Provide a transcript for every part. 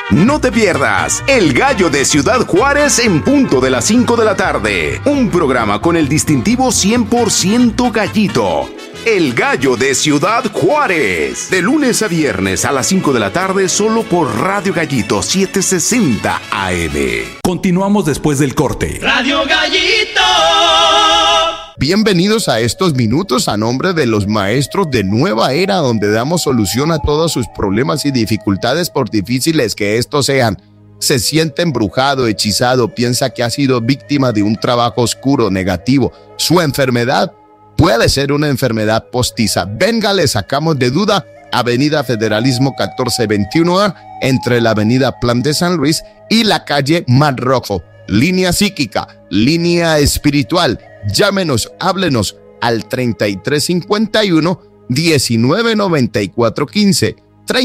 No te pierdas El Gallo de Ciudad Juárez en punto de las 5 de la tarde. Un programa con el distintivo 100% gallito. El Gallo de Ciudad Juárez. De lunes a viernes a las 5 de la tarde solo por Radio Gallito 760 AM. Continuamos después del corte. Radio Gallito. Bienvenidos a estos minutos a nombre de los maestros de Nueva Era, donde damos solución a todos sus problemas y dificultades, por difíciles que estos sean. Se siente embrujado, hechizado, piensa que ha sido víctima de un trabajo oscuro, negativo. Su enfermedad puede ser una enfermedad postiza. Venga, le sacamos de duda. Avenida Federalismo 1421A, entre la Avenida Plan de San Luis y la calle Mar Rojo. Línea psíquica, línea espiritual. Llámenos, háblenos al 3351-199415.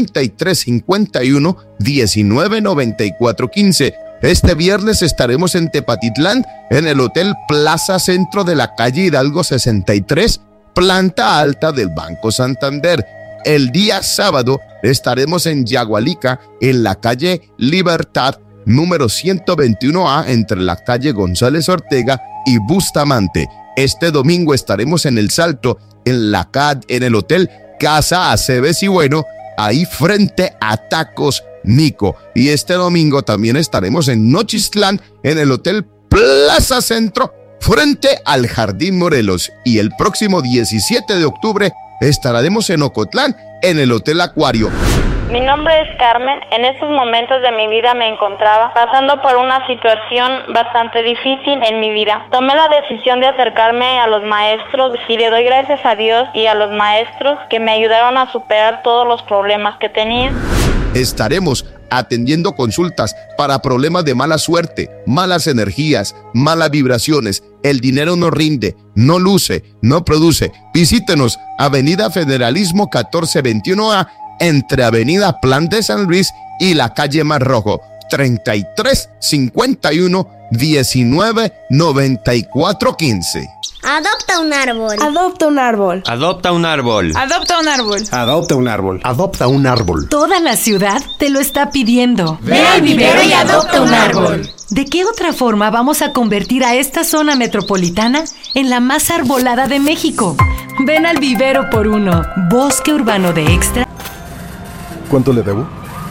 3351-199415. Este viernes estaremos en Tepatitlán, en el Hotel Plaza Centro de la calle Hidalgo 63, planta alta del Banco Santander. El día sábado estaremos en Yagualica, en la calle Libertad, número 121A, entre la calle González Ortega y Bustamante. Este domingo estaremos en El Salto, en el Hotel Casa Aceves y Bueno, ahí frente a Tacos Nico. Y este domingo también estaremos en Nochistlán, en el Hotel Plaza Centro, frente al Jardín Morelos. Y el próximo 17 de octubre estaremos en Ocotlán, en el Hotel Acuario. Mi nombre es Carmen. En estos momentos de mi vida me encontraba pasando por una situación bastante difícil en mi vida. Tomé la decisión de acercarme a los maestros y le doy gracias a Dios y a los maestros que me ayudaron a superar todos los problemas que tenía. Estaremos atendiendo consultas para problemas de mala suerte, malas energías, malas vibraciones. El dinero no rinde, no luce, no produce. Visítenos, Avenida Federalismo 1421A, entre Avenida Plan de San Luis y la calle Mar Rojo. 3351-199415. Adopta un árbol. Adopta un árbol. Adopta un árbol. Adopta un árbol. Adopta un árbol. Adopta un árbol. Toda la ciudad te lo está pidiendo. Ve al vivero y adopta un árbol. ¿De qué otra forma vamos a convertir a esta zona metropolitana en la más arbolada de México? Ven al vivero por uno. Bosque Urbano de Extra. ¿Cuánto le debo?